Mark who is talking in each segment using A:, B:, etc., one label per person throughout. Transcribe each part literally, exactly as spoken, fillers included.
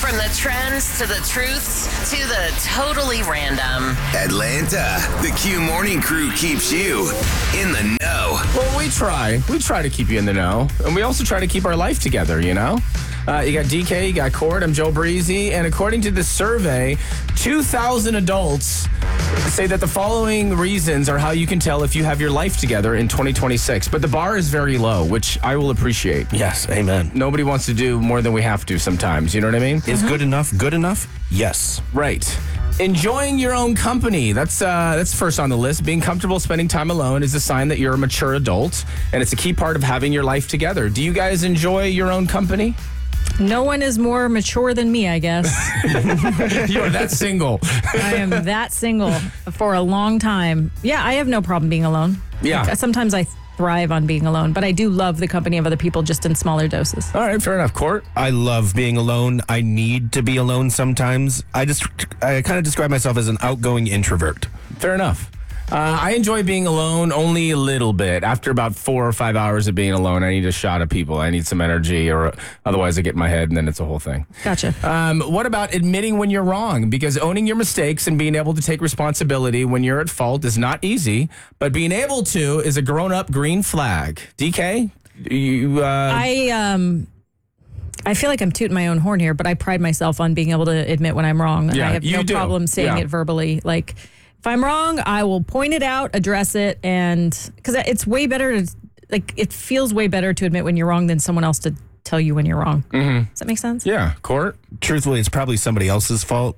A: From the trends to the truths to the totally random.
B: Atlanta, the Q Morning Crew keeps you in the know.
C: Well, we try. We try to keep you in the know. And we also try to keep our life together, you know? Uh, you got D K, you got Cord, I'm Joe Breezy. And according to the survey, two thousand adults say that the following reasons are how you can tell if you have your life together in twenty twenty-six. But the bar is very low, which I will appreciate.
D: Yes, amen.
C: Nobody wants to do more than we have to sometimes. You know what I mean?
D: Is good enough good enough? Yes.
C: Right. Enjoying your own company. That's uh, that's first on the list. Being comfortable spending time alone is a sign that you're a mature adult, and it's a key part of having your life together. Do you guys enjoy your own company?
E: No one is more mature than me, I guess.
C: You're that single.
E: I am that single for a long time. Yeah, I have no problem being alone.
C: Yeah.
E: Like, sometimes I thrive on being alone, but I do love the company of other people, just in smaller doses.
C: All right, fair enough. Court?
D: I love being alone. I need to be alone sometimes. I just, I kind of describe myself as an outgoing introvert.
C: Fair enough. Uh, I enjoy being alone only a little bit. After about four or five hours of being alone, I need a shot of people. I need some energy, or otherwise I get in my head and then it's a whole thing.
E: Gotcha.
C: Um, what about admitting when you're wrong? Because owning your mistakes and being able to take responsibility when you're at fault is not easy, but being able to is a grown-up green flag. D K? You, uh,
E: I, um... I feel like I'm tooting my own horn here, but I pride myself on being able to admit when I'm wrong.
C: Yeah,
E: I have
C: you
E: no
C: do.
E: problem saying
C: Yeah.
E: it verbally. Like, if I'm wrong, I will point it out, address it, and because it's way better to, like, it feels way better to admit when you're wrong than someone else to tell you when you're wrong. Mm-hmm. Does that make sense?
C: yeah, Court?
D: Truthfully, it's probably somebody else's fault.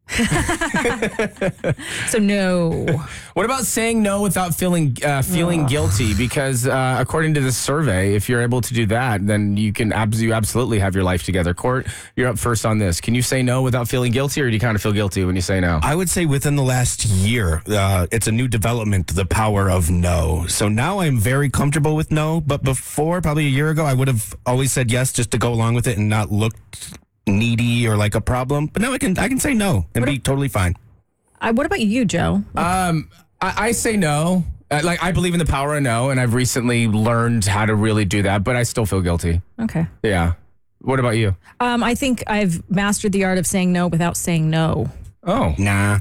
E: So no.
C: What about saying no without feeling uh, feeling guilty? Because uh, according to this survey, if you're able to do that, then you can abs- you absolutely have your life together. Court, you're up first on this. Can you say no without feeling guilty, or do you kind of feel guilty when you say no?
D: I would say within the last year, uh, it's a new development, the power of no. So now I'm very comfortable with no, but before, probably a year ago, I would have always said yes just to go along with it and not look needy or like a problem. But now I can I can say no and be totally fine.
E: I, what about you, Joe?
C: Um, I, I say no. Uh, like, I believe in the power of no, and I've recently learned how to really do that, but I still feel guilty.
E: Okay.
C: Yeah. What about you?
E: Um, I think I've mastered the art of saying no without saying no.
C: Oh.
D: Nah.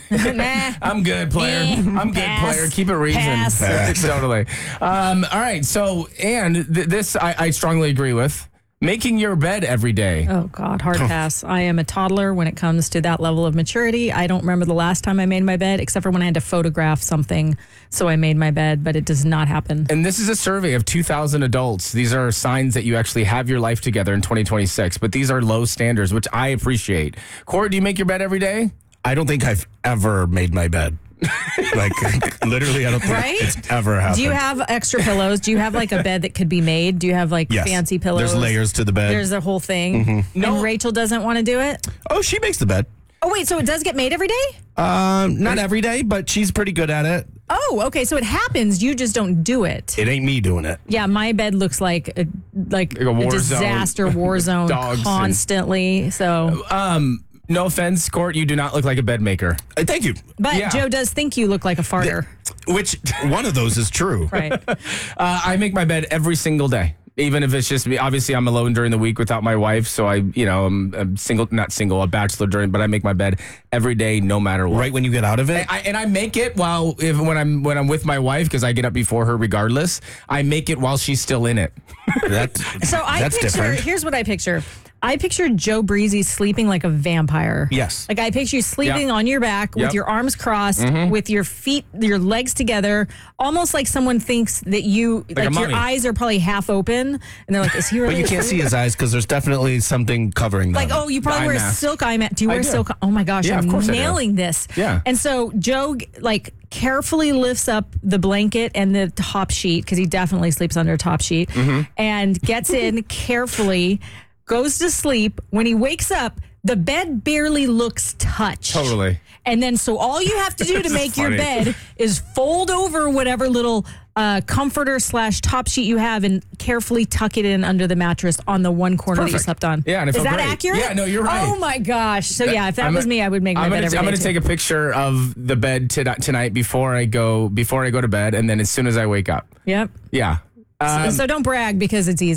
E: Nah.
C: I'm good, player.
E: Eh,
C: I'm good,
E: pass.
C: player. Keep it reason.
E: Pass.
C: Totally. Um, all right. So, and th- this I, I strongly agree with. Making your bed every day.
E: Oh, God, hard pass. I am a toddler when it comes to that level of maturity. I don't remember the last time I made my bed, except for when I had to photograph something, so I made my bed, but it does not happen.
C: And this is a survey of two thousand adults. These are signs that you actually have your life together in twenty twenty-six, but these are low standards, which I appreciate. Corey, do you make your bed every day?
D: I don't think I've ever made my bed. Like, literally, I don't think
E: Right?
D: it's ever happened.
E: Do you have extra pillows? Do you have like a bed that could be made? Do you have like
D: Yes.
E: fancy pillows?
D: There's layers to the bed.
E: There's a whole thing.
D: Mm-hmm.
C: No.
E: And Rachel doesn't want to do it?
D: Oh, she makes the bed.
E: Oh, wait, so it does get made every day?
D: Um, not every day, but she's pretty good at it.
E: Oh, okay, so it happens. You just don't do it.
D: It ain't me doing it.
E: Yeah, my bed looks like a, like,
C: Like a war
E: disaster war zone
C: Dogs and-
E: constantly. So,
C: Um, no offense, Court, you do not look like a bed maker.
D: Uh, thank you.
E: but
C: yeah.
E: Joe does think you look like a farter,
D: Which one of those is true?
E: right?
C: Uh, I make my bed every single day. Even if it's just me, obviously I'm alone during the week without my wife, so I, you know, I'm, I'm single, not single, a bachelor during, but I make my bed every day, no matter what.
D: Right when you get out of it?
C: I, and I make it while if when I'm when I'm with my wife because I get up before her regardless. I make it while she's still in it.
D: That's,
E: So I
D: that's
E: picture.
D: different.
E: Here's what I picture. I picture Joe Breezy sleeping like a vampire.
D: Yes.
E: Like I picture you sleeping
C: Yep.
E: on your back with
C: Yep.
E: your arms crossed,
C: Mm-hmm.
E: with your feet, your legs together, almost like someone thinks that you,
C: a
E: like, your
C: mummy.
E: eyes are probably half open, and they're like, "Is he really?"
D: But you can't see his eyes because there's definitely something covering them.
E: Like, oh, you probably
C: eye
E: wear
C: mask.
E: a silk eye mask. Do you
C: I
E: wear
C: do.
E: silk? Oh my gosh,
C: Yeah,
E: I'm
C: of course I do.
E: nailing this.
C: Yeah.
E: And so Joe, like, carefully lifts up the blanket and the top sheet, because he definitely sleeps under a top sheet,
C: Mm-hmm.
E: and gets in carefully, goes to sleep. When he wakes up, the bed barely looks touched.
C: Totally.
E: And then so all you have to do to
C: This is
E: make your
C: funny.
E: bed is fold over whatever little uh, comforter slash top sheet you have and carefully tuck it in under the mattress on the one corner that you
C: Perfect.
E: slept on.
C: Yeah, and it
E: is
C: felt
E: that
C: great.
E: accurate?
C: Yeah, no, you're right.
E: Oh my gosh. So yeah, if that
C: I'm
E: was
C: a-
E: me, I would make my
C: I'm
E: bed
C: gonna,
E: every
C: I'm
E: day
C: gonna
E: too.
C: take a picture of the bed to, tonight before I go before I go to bed, and then as soon as I wake up.
E: Yep.
C: Yeah. Um,
E: so don't brag because it's easy.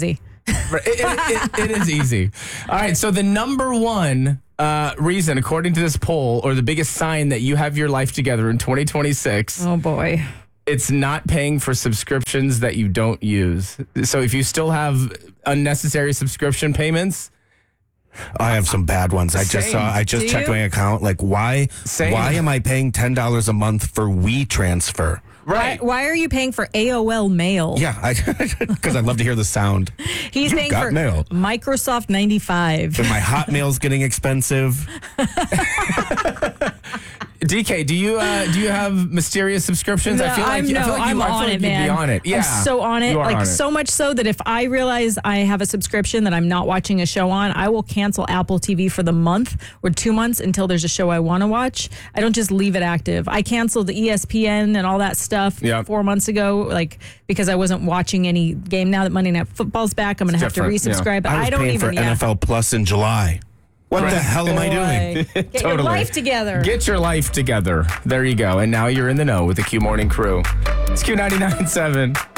C: It, it, it, it is easy. All right. So the number one uh, reason, according to this poll, or the biggest sign that you have your life together in twenty twenty-six,
E: Oh boy.
C: it's not paying for subscriptions that you don't use. So if you still have unnecessary subscription payments,
D: I have some bad ones. I just
C: Same.
D: saw. I just
E: Do
D: checked
E: you?
D: my account. Like, why?
C: Same.
D: Why am I paying ten dollars a month for WeTransfer?
E: Why, why are you paying for A O L Mail?
D: Yeah, because I love to hear the sound.
E: He's
D: You
E: paying
D: got
E: for
D: mail.
E: Microsoft ninety-five.
D: And my Hotmail's getting expensive.
C: D K, do you uh, do you have mysterious subscriptions? I feel like
E: I'm,
C: you,
E: no,
C: I feel like
E: I'm
C: you, I feel
E: on
C: like
E: it,
C: you'd
E: man.
C: be on it. Yeah,
E: I'm so on it.
C: You are
E: Like
C: on it.
E: so much so that if I realize I have a subscription that I'm not watching a show on, I will cancel Apple T V for the month or two months until there's a show I want to watch. I don't just leave it active. I canceled the E S P N and all that stuff
C: Yep.
E: four months ago, like because I wasn't watching any game. Now that Monday Night Football's back, I'm going to have to
C: different, yeah.
E: resubscribe. But
D: I
E: I,
D: was
E: don't
D: paying
E: even.
D: for
E: yeah.
D: N F L Plus in July. What the hell am I doing?
E: Boy, Get your
C: Totally.
E: life together.
C: Get your life together. There you go. And now you're in the know with the Q Morning Crew. It's Q ninety-nine point seven.